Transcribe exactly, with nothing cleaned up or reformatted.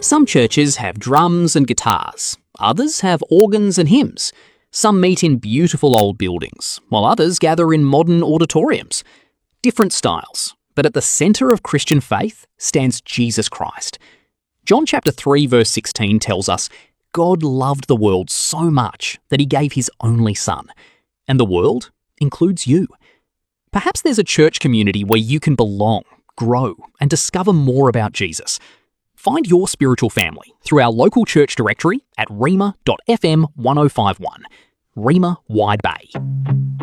Some churches have drums and guitars, others have organs and hymns. Some meet in beautiful old buildings, while others gather in modern auditoriums. Different styles, but at the centre of Christian faith stands Jesus Christ. John chapter three verse sixteen tells us, God loved the world so much that he gave his only son. And the world includes you. Perhaps there's a church community where you can belong, grow, and discover more about Jesus. Find your spiritual family through our local church directory at rhema dot f m one oh five one. Rhema Wide Bay.